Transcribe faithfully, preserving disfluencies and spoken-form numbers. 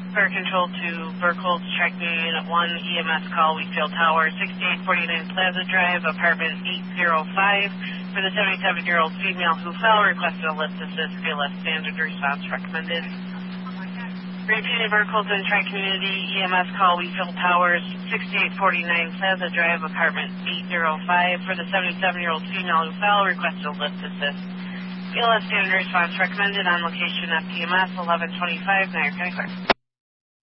Fire Control to Burkholz, tracking Unit one, E M S call, Wheatfield Tower, sixty-eight forty-nine Plaza Drive, apartment eight oh five. For the seventy-seven-year-old female who fell, requested a lift assist, B L S standard response recommended. Repeated Burkholz and Tri-Community, E M S call, Wheatfield Towers, sixty-eight forty-nine Plaza Drive, apartment eight oh five. For the seventy-seven-year-old female who fell, requested a lift assist. B L S standard response recommended on location F T M S eleven twenty-five, Niagara County Clerk.